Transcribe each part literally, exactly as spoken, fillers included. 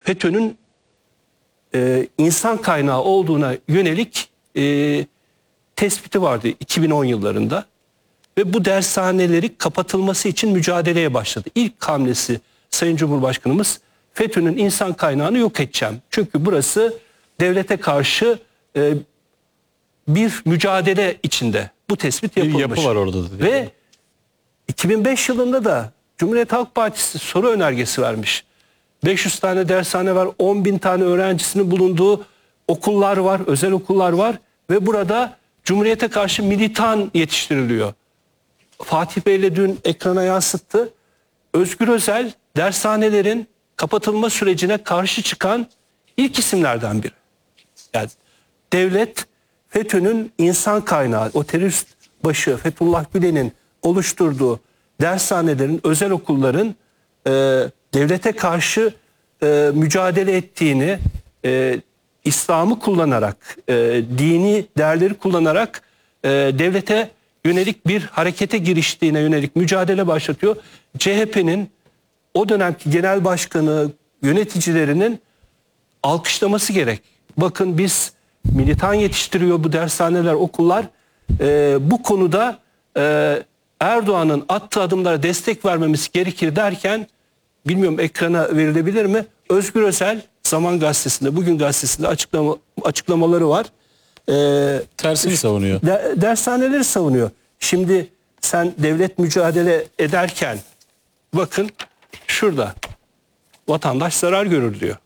FETÖ'nün e, insan kaynağı olduğuna yönelik e, tespiti vardı iki bin on yıllarında. Ve bu dershaneleri kapatılması için mücadeleye başladı. İlk hamlesi Sayın Cumhurbaşkanımız, FETÖ'nün insan kaynağını yok edeceğim. Çünkü burası devlete karşı e, bir mücadele içinde. Bu tespit yapılmış. Bir yapı var orada da. Ve iki bin beş yılında da Cumhuriyet Halk Partisi soru önergesi vermiş. beş yüz tane dershane var, on bin tane öğrencisinin bulunduğu okullar var, özel okullar var. Ve burada Cumhuriyet'e karşı militan yetiştiriliyor. Fatih Bey'le dün ekrana yansıttı. Özgür Özel dershanelerin kapatılma sürecine karşı çıkan ilk isimlerden biri. Yani devlet FETÖ'nün insan kaynağı, o terörist başı Fethullah Gülen'in oluşturduğu dershanelerin, özel okulların e, devlete karşı e, mücadele ettiğini, e, İslam'ı kullanarak, e, dini değerleri kullanarak e, devlete yönelik bir harekete giriştiğine yönelik mücadele başlatıyor. C H P'nin o dönemki genel başkanı, yöneticilerinin alkışlaması gerek. Bakın biz militan yetiştiriyor bu dershaneler, okullar. Ee, bu konuda e, Erdoğan'ın attığı adımlara destek vermemiz gerekir derken, bilmiyorum ekrana verilebilir mi? Özgür Özel Zaman Gazetesi'nde, Bugün Gazetesi'nde açıklama, açıklamaları var. Ee, Tersini savunuyor. De, dershaneleri savunuyor. Şimdi sen devlet mücadele ederken bakın şurada vatandaş zarar görür diyor.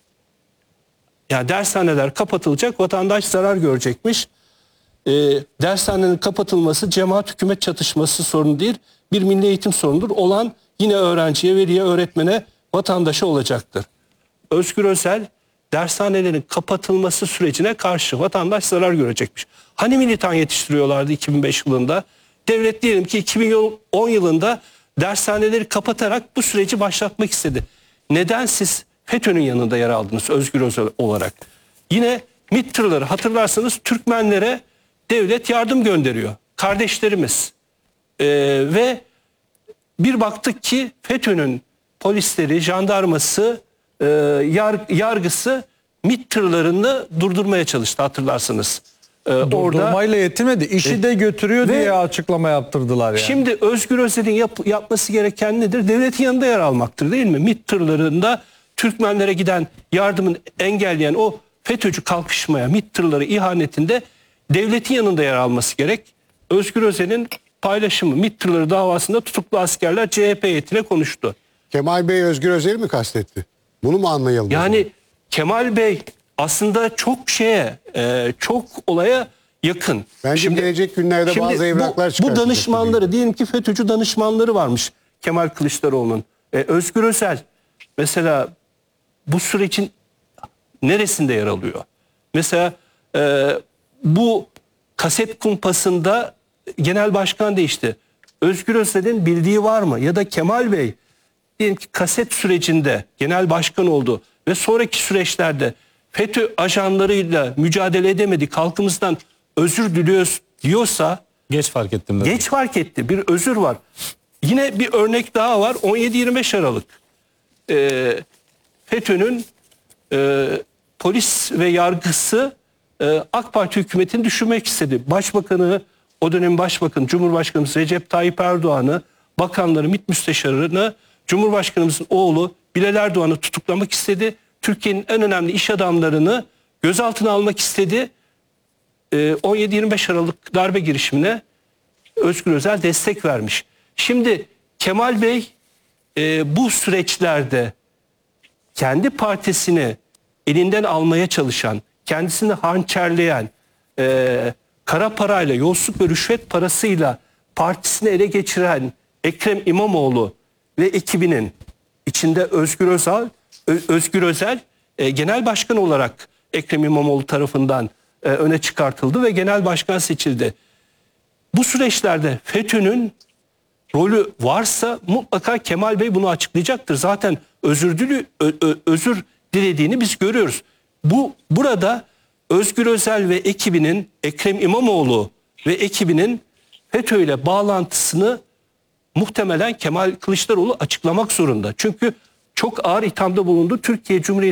Yani dershaneler kapatılacak, vatandaş zarar görecekmiş. Ee, dershanenin kapatılması cemaat hükümet çatışması sorunu değil, bir milli eğitim sorunudur. Olan yine öğrenciye, veliye, öğretmene, vatandaşa olacaktır. Özgür Özel dershanelerin kapatılması sürecine karşı, vatandaş zarar görecekmiş. Hani militan yetiştiriyorlardı iki bin beş yılında? Devlet diyelim ki iki bin on yılında dershaneleri kapatarak bu süreci başlatmak istedi. Neden siz FETÖ'nün yanında yer aldınız Özgür Özel olarak? Yine MİT tırları, hatırlarsanız Türkmenlere devlet yardım gönderiyor. Kardeşlerimiz. Ee, ve bir baktık ki FETÖ'nün polisleri, jandarması, e, yar, yargısı MİT tırlarını durdurmaya çalıştı, hatırlarsınız. Ee, Durdurmayla orada yetinmedi. İşi de götürüyor ve, diye açıklama yaptırdılar yani. Şimdi Özgür Özel'in yap, yapması gereken nedir? Devletin yanında yer almaktır, değil mi? MİT tırlarında Türkmenlere giden yardımın engelleyen o FETÖ'cü kalkışmaya, MİT tırları ihanetinde devletin yanında yer alması gerek. Özgür Özel'in paylaşımı, MİT tırları davasında tutuklu askerler C H P heyetine konuştu. Kemal Bey Özgür Özel'i mi kastetti? Bunu mu anlayalım? Yani Kemal Bey aslında çok şeye, e, çok olaya yakın. Bence gelecek günlerde bazı evraklar bu, bu çıkartacak. danışmanları, diyelim ki FETÖ'cü danışmanları varmış Kemal Kılıçdaroğlu'nun. E, Özgür Özel mesela bu sürecin neresinde yer alıyor? Mesela e, bu kaset kumpasında genel başkan değişti. Özgür Özel'in bildiği var mı? Ya da Kemal Bey diyelim ki kaset sürecinde genel başkan oldu ve sonraki süreçlerde FETÖ ajanlarıyla mücadele edemedik, halkımızdan özür diliyoruz diyorsa, Geç fark ettim. Dedi. geç fark etti, bir özür var. Yine bir örnek daha var. on yedi yirmi beş Aralık e, FETÖ'nün e, polis ve yargısı e, AK Parti hükümetini düşürmek istedi. Başbakanı, o dönem başbakan Cumhurbaşkanımız Recep Tayyip Erdoğan'ı, bakanları, MİT müsteşarını, Cumhurbaşkanımızın oğlu Bilal Erdoğan'ı tutuklamak istedi. Türkiye'nin en önemli iş adamlarını gözaltına almak istedi. E, on yedi yirmi beş Aralık darbe girişimine Özgür Özel destek vermiş. Şimdi Kemal Bey e, bu süreçlerde kendi partisini elinden almaya çalışan, kendisini hançerleyen, e, kara parayla, yolsuzluk ve rüşvet parasıyla partisini ele geçiren Ekrem İmamoğlu ve ekibinin içinde Özgür Özel, Özgür Özel e, genel başkan olarak Ekrem İmamoğlu tarafından e, öne çıkartıldı ve genel başkan seçildi. Bu süreçlerde FETÖ'nün rolü varsa mutlaka Kemal Bey bunu açıklayacaktır. Zaten özür dili, ö, ö, özür dilediğini biz görüyoruz. Bu burada Özgür Özel ve ekibinin, Ekrem İmamoğlu ve ekibinin FETÖ ile bağlantısını muhtemelen Kemal Kılıçdaroğlu açıklamak zorunda. Çünkü çok ağır ithamda bulundu. Türkiye Cumhuriyeti